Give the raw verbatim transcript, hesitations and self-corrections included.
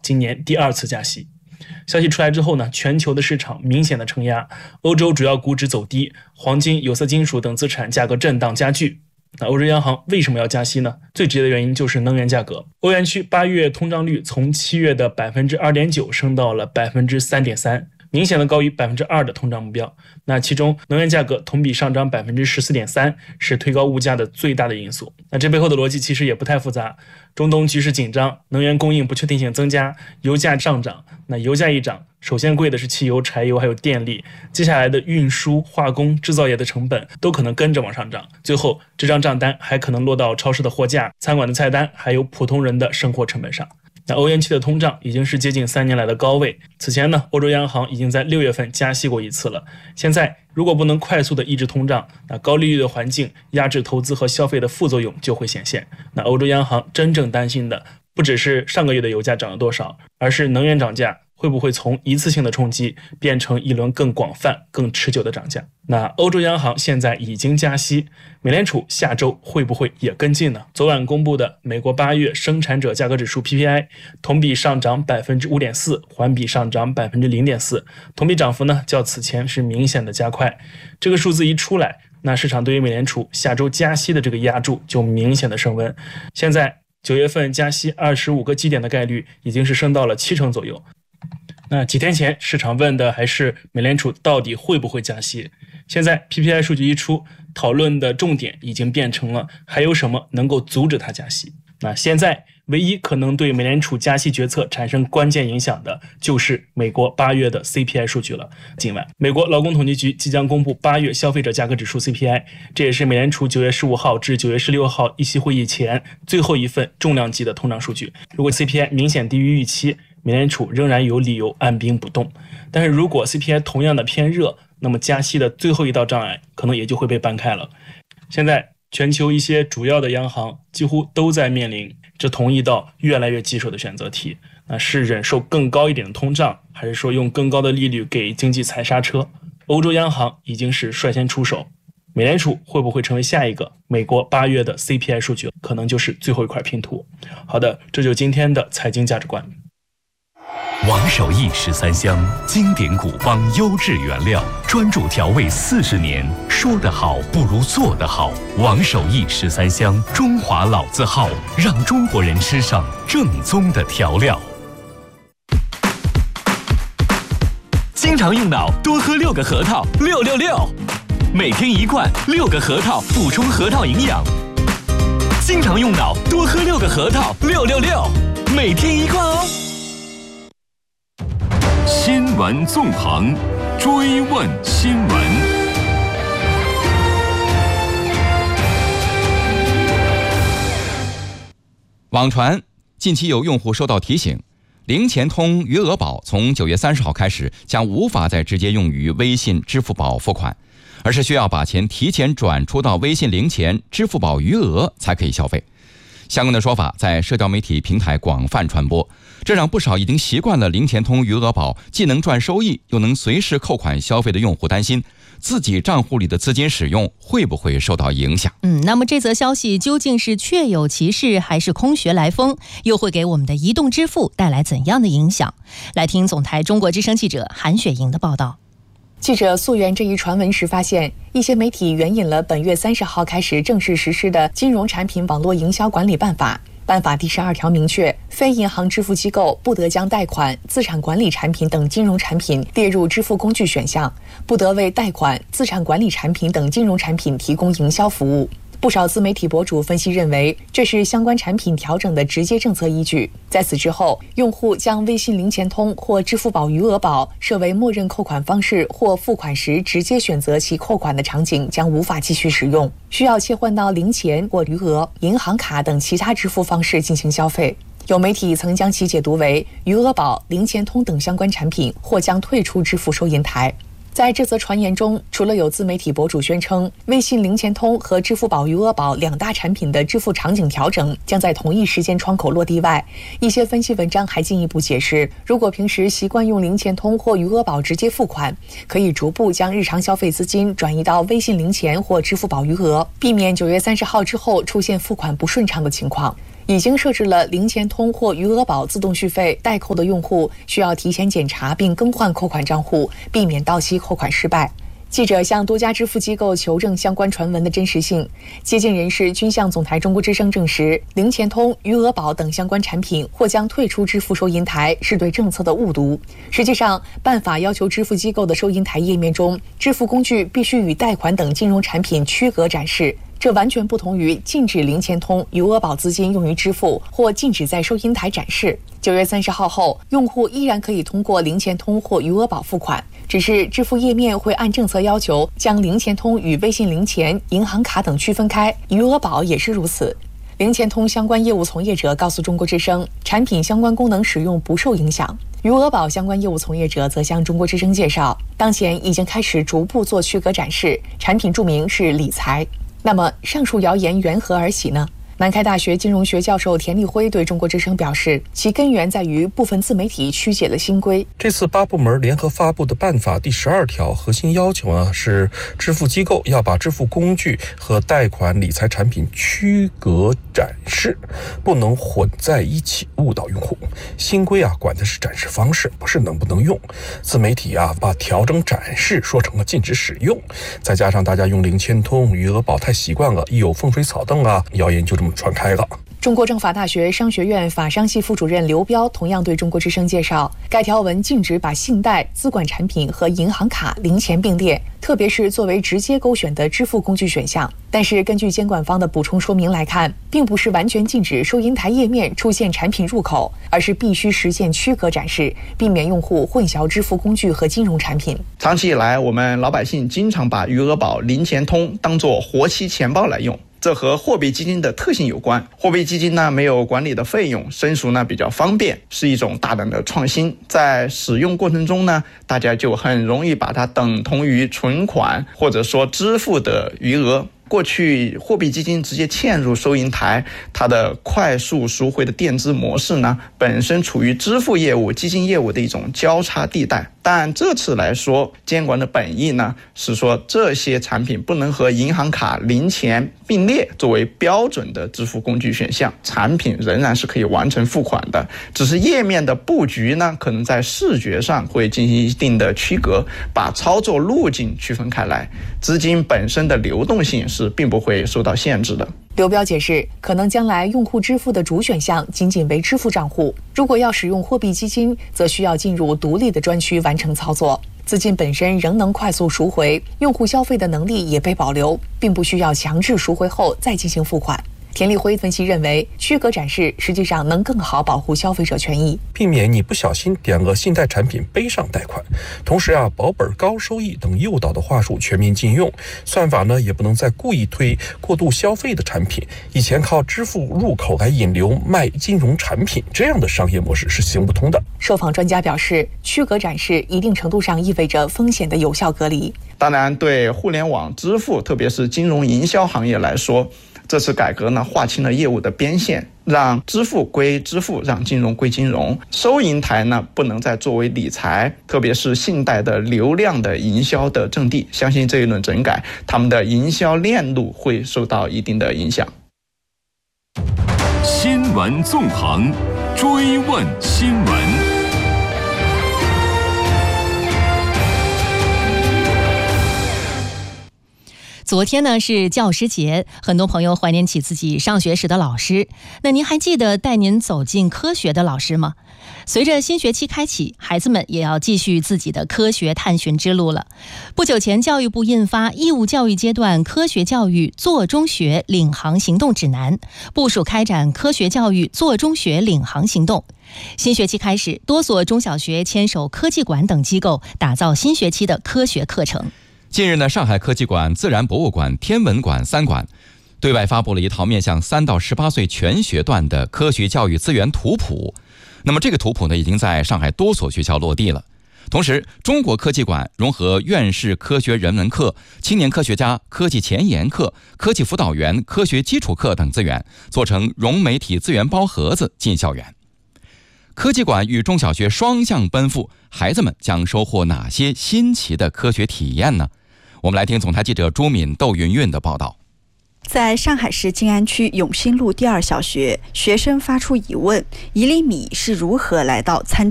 今年第二次加息。消息出来之后呢，全球的市场明显的承压，欧洲主要股指走低，黄金、有色金属等资产价格震荡加剧。那欧洲央行为什么要加息呢？最直接的原因就是能源价格。欧元区八月通胀率从七月的 百分之二点九 升到了 百分之三点三， 明显的高于 百分之二 的通胀目标。那其中能源价格同比上涨 百分之十四点三， 是推高物价的最大的因素。那这背后的逻辑其实也不太复杂，中东局势紧张，能源供应不确定性增加，油价上涨。那油价一涨，首先贵的是汽油、柴油还有电力，接下来的运输、化工、制造业的成本都可能跟着往上涨，最后这张账单还可能落到超市的货架、餐馆的菜单，还有普通人的生活成本上。那欧元区的通胀已经是接近三年来的高位，此前呢，欧洲央行已经在六月份加息过一次了。现在如果不能快速的抑制通胀，那高利率的环境压制投资和消费的副作用就会显现。那欧洲央行真正担心的不只是上个月的油价涨了多少，而是能源涨价会不会从一次性的冲击变成一轮更广泛、更持久的涨价。那欧洲央行现在已经加息，美联储下周会不会也跟进呢？昨晚公布的美国八月生产者价格指数 P P I 同比上涨 百分之五点四， 环比上涨 百分之零点四， 同比涨幅呢较此前是明显的加快。这个数字一出来，那市场对于美联储下周加息的这个压注就明显的升温。现在九月份加息二十五个基点的概率已经是升到了七成左右。那几天前市场问的还是美联储到底会不会加息，现在 P P I 数据一出，讨论的重点已经变成了还有什么能够阻止它加息。那现在唯一可能对美联储加息决策产生关键影响的就是美国八月的 C P I 数据了。今晚美国劳工统计局即将公布八月消费者价格指数 C P I， 这也是美联储九月十五号至九月十六号议息会议前最后一份重量级的通胀数据。如果 C P I 明显低于预期，美联储仍然有理由按兵不动，但是如果 C P I 同样的偏热，那么加息的最后一道障碍可能也就会被搬开了。现在全球一些主要的央行几乎都在面临这同一道越来越棘手的选择题，那是忍受更高一点的通胀，还是说用更高的利率给经济踩刹车？欧洲央行已经是率先出手，美联储会不会成为下一个？美国八月的 C P I 数据可能就是最后一块拼图。好的，这就是今天的财经价值观。 王守义十三香，经典古方优质原料，专注调味四十年，说得好不如做得好。王守义十三香，中华老字号，让中国人吃上正宗的调料。经常用脑，多喝六个核桃，六六六，每天一罐，六个核桃，补充核桃营养。经常用脑，多喝六个核桃，六六六，每天一罐哦。新闻纵横，追问新闻。 网传近期有用户收到提醒，零钱通余额宝从九月三十号开始将无法再直接用于微信、支付宝付款，而是需要把钱提前转出到微信零钱、支付宝余额才可以消费。相关的说法在社交媒体平台广泛传播，这让不少已经习惯了零钱通余额宝既能赚收益又能随时扣款消费的用户担心自己账户里的资金使用会不会受到影响。 嗯，那么这则消息究竟是确有其事还是空穴来风，又会给我们的移动支付带来怎样的影响？来听总台中国之声记者韩雪莹的报道。 记者溯源这一传闻时发现，一些媒体援引了本月三十号开始正式实施的《金融产品网络营销管理办法》。办法第十二条明确，非银行支付机构不得将贷款、资产管理产品等金融产品列入支付工具选项，不得为贷款、资产管理产品等金融产品提供营销服务。不少自媒体博主分析认为，这是相关产品调整的直接政策依据。在此之后，用户将微信零钱通或支付宝余额宝设为默认扣款方式或付款时直接选择其扣款的场景将无法继续使用，需要切换到零钱或余额、银行卡等其他支付方式进行消费。有媒体曾将其解读为余额宝、零钱通等相关产品或将退出支付收银台。在这则传言中，除了有自媒体博主宣称微信零钱通和支付宝余额宝两大产品的支付场景调整将在同一时间窗口落地外，一些分析文章还进一步解释，如果平时习惯用零钱通或余额宝直接付款，可以逐步将日常消费资金转移到微信零钱或支付宝余额，避免九月三十号之后出现付款不顺畅的情况。 已经设置了零钱通或余额宝自动续费代扣的用户，需要提前检查并更换扣款账户，避免到期扣款失败。记者向多家支付机构求证相关传闻的真实性，接近人士均向总台中国之声证实，零钱通、余额宝等相关产品或将退出支付收银台是对政策的误读。实际上，办法要求支付机构的收银台页面中，支付工具必须与贷款等金融产品区隔展示。这完全不同于禁止零钱通、余额宝资金用于支付或禁止在收银台展示。九月三十号后，用户依然可以通过零钱通或余额宝付款，只是支付页面会按政策要求将零钱通与微信零钱、银行卡等区分开，余额宝也是如此。零钱通相关业务从业者告诉中国之声，产品相关功能使用不受影响。余额宝相关业务从业者则向中国之声介绍，当前已经开始逐步做区隔展示，产品注明是理财。那么上述谣言缘何而起呢？南开大学金融学教授田立辉对中国之声表示，其根源在于部分自媒体曲解了新规。 这次八部门联合发布的办法第十二条核心要求呢，是支付机构要把支付工具和贷款理财产品区隔展示，不能混在一起误导用户。新规啊，管的是展示方式，不是能不能用。自媒体啊，把调整展示说成了禁止使用，再加上大家用零钱通、余额宝太习惯了，一有风吹草动啊，谣言就这么传开了。 中国政法大学商学院法商系副主任刘彪同样对中国之声介绍，该条文禁止把信贷、资管产品和银行卡、零钱并列，特别是作为直接勾选的支付工具选项。但是根据监管方的补充说明来看，并不是完全禁止收银台页面出现产品入口，而是必须实现区隔展示，避免用户混淆支付工具和金融产品。 长期以来，我们老百姓经常把余额宝、零钱通当作活期钱包来用，这和货币基金的特性有关。货币基金呢，没有管理的费用，申赎呢比较方便，是一种大胆的创新。在使用过程中呢，大家就很容易把它等同于存款或者说支付的余额。过去货币基金直接嵌入收银台，它的快速赎回的垫资模式呢，本身处于支付业务、基金业务的一种交叉地带。但这次来说，监管的本意呢，是说这些产品不能和银行卡、零钱并列作为标准的支付工具选项，产品仍然是可以完成付款的，只是页面的布局呢，可能在视觉上会进行一定的区隔，把操作路径区分开来，资金本身的流动性是并不会受到限制的。 刘彪解释，可能将来用户支付的主选项仅仅为支付账户，如果要使用货币基金，则需要进入独立的专区完成操作。资金本身仍能快速赎回，用户消费的能力也被保留，并不需要强制赎回后再进行付款。田立辉分析认为，区隔展示实际上能更好保护消费者权益， 避免你不小心点了信贷产品背上贷款。同时啊，保本高收益等诱导的话术全面禁用，算法呢也不能再故意推过度消费的产品。以前靠支付入口来引流卖金融产品，这样的商业模式是行不通的。 受访专家表示，区隔展示一定程度上意味着风险的有效隔离。 当然，对互联网支付，特别是金融营销行业来说，这次改革呢，划清了业务的边线，让支付归支付，让金融归金融。收银台呢，不能再作为理财，特别是信贷的流量的营销的阵地。相信这一轮整改，他们的营销链路会受到一定的影响。 新闻纵横，追问新闻。 昨天呢是教师节，很多朋友怀念起自己上学时的老师。那您还记得带您走进科学的老师吗？随着新学期开启，孩子们也要继续自己的科学探寻之路了。不久前，教育部印发《义务教育阶段科学教育做中学领航行动指南》，部署开展科学教育做中学领航行动。新学期开始，多所中小学牵手科技馆等机构，打造新学期的科学课程。 近日呢，上海科技馆、自然博物馆、天文馆三馆对外发布了一套面向三到十八岁全学段的科学教育资源图谱。那么这个图谱呢，已经在上海多所学校落地了。同时，中国科技馆融合院士科学人文课、青年科学家科技前沿课、科技辅导员科学基础课等资源，做成融媒体资源包盒子进校园。科技馆与中小学双向奔赴，孩子们将收获哪些新奇的科学体验呢？我们来听总台记者朱敏、窦云云的报道。 在上海市静安区永兴路第二小学，学生发出疑问：一粒米是如何来到餐桌